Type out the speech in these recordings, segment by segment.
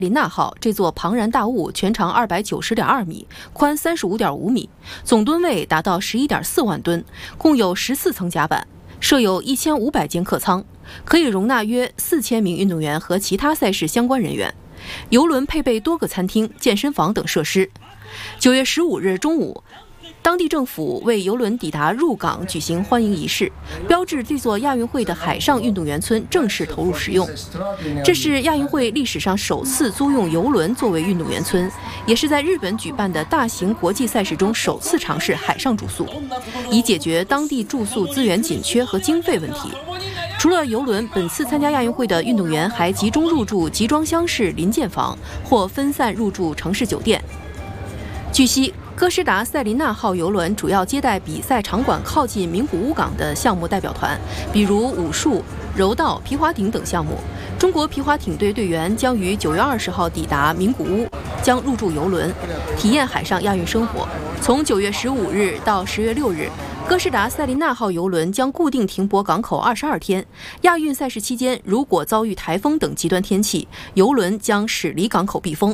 林娜号这座庞然大物全长290.2米，宽35.5米，总吨位达到11.4万吨，共有14层甲板，设有1500间客舱，可以容纳约4000名运动员和其他赛事相关人员。邮轮配备多个餐厅、健身房等设施。9月15日中午，当地政府为邮轮抵达入港举行欢迎仪式，标志这座亚运会的海上运动员村正式投入使用。这是亚运会历史上首次租用邮轮作为运动员村，也是在日本举办的大型国际赛事中首次尝试海上住宿，以解决当地住宿资源紧缺和经费问题。除了邮轮，本次参加亚运会的运动员还集中入住集装箱式临建房，或分散入住城市酒店。据悉，哥斯达塞琳娜号邮轮主要接待比赛场馆靠近名古屋港的项目代表团，比如武术、柔道、皮划艇等项目。中国皮划艇队队员将于9月20号抵达名古屋，将入住邮轮，体验海上亚运生活。从9月15日到10月6日，哥斯达塞琳娜号邮轮将固定停泊港口22天。亚运赛事期间，如果遭遇台风等极端天气，邮轮将驶离港口避风。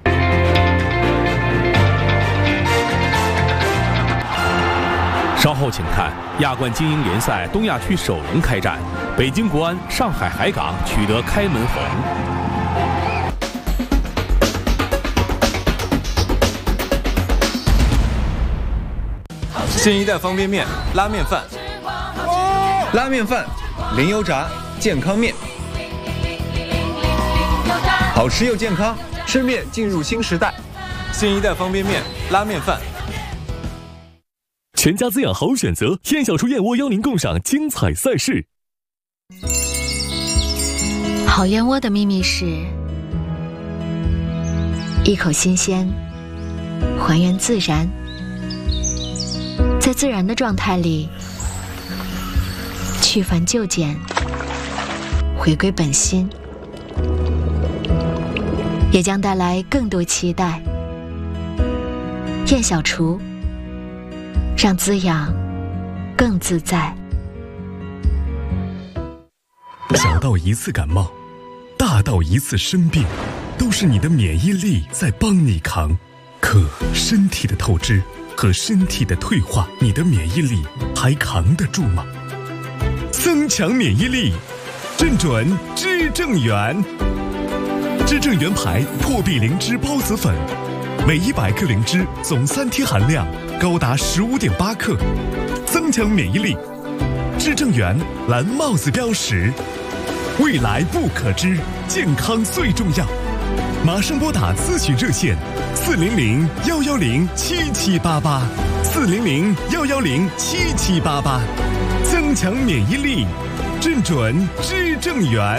稍后请看亚冠精英联赛东亚区首轮开战，北京国安、上海海港取得开门红。 新一代方便面、拉面饭，拉面饭，零油炸，健康面，好吃又健康，吃面进入新时代。新一代方便面、拉面饭。 全家滋养好选择，燕小厨燕窝邀您共赏精彩赛事。 好燕窝的秘密是一口新鲜，还原自然，在自然的状态里去繁就简，回归本心，也将带来更多期待。燕小厨，让滋养更自在。 小到一次感冒，大到一次生病，都是你的免疫力在帮你扛。可身体的透支和身体的退化，你的免疫力还扛得住吗？增强免疫力，正准知正元。知正元牌破壁灵芝孢子粉，每100克灵芝总3天含量高达15.8克，增强免疫力。知正元蓝帽子标识，未来不可知，健康最重要。马上拨打咨询热线400-110-7788，400-110-7788，增强免疫力，正准知正元。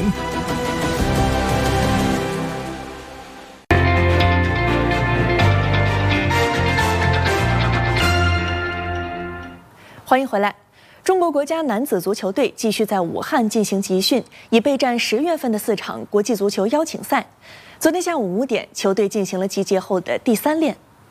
欢迎回来。中国国家男子足球队继续在武汉进行集训，以备战10月份的4场国际足球邀请赛。昨天下午5点，球队进行了集结后的第3练。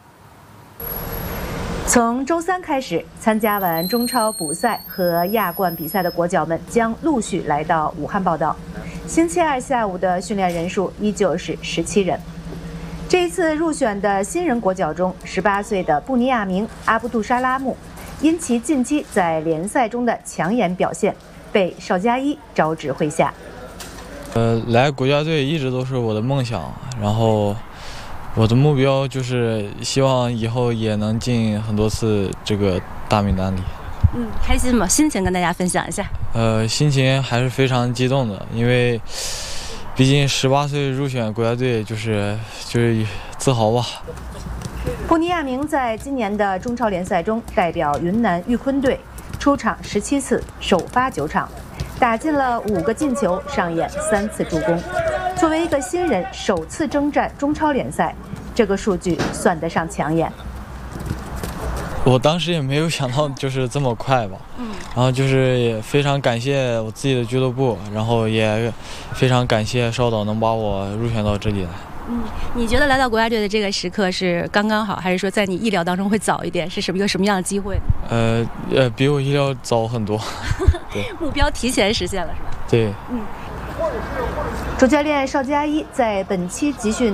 从周3开始，参加完中超补赛和亚冠比赛的国脚们将陆续来到武汉报道。星期2下午的训练人数依旧是17人。这一次入选的新人国脚中，18岁的布尼亚明·阿布杜沙拉木，因其近期在联赛中的抢眼表现，被邵佳一招至麾下。 来国家队一直都是我的梦想，然后我的目标就是希望以后也能进很多次这个大名单里。 开心吗？心情跟大家分享一下。 心情还是非常激动的，因为毕竟18岁入选国家队，就是自豪吧。 布尼亚明在今年的中超联赛中代表云南玉坤队出场17次，首发9场，打进了5个进球，上演3次助攻。作为一个新人，首次征战中超联赛，这个数据算得上抢眼。 我当时也没有想到就是这么快吧，然后就是也非常感谢我自己的俱乐部，然后也非常感谢邵导能把我入选到这里来。 你觉得来到国家队的这个时刻是刚刚好，还是说在你意料当中会早一点？是一个什么样的机会？ 比我意料早很多。对， 目标提前实现了是吧？ 对。 主教练邵佳一在本期集训